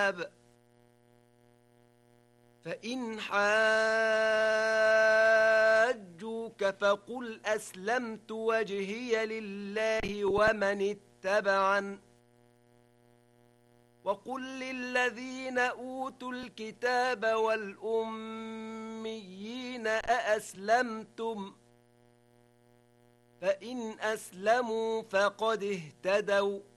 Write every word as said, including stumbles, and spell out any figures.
فإن حاجوك فقل أسلمت وجهي لله ومن اتبعن وقل للذين أوتوا الكتاب والأميين أأسلمتم فإن أسلموا فقد اهتدوا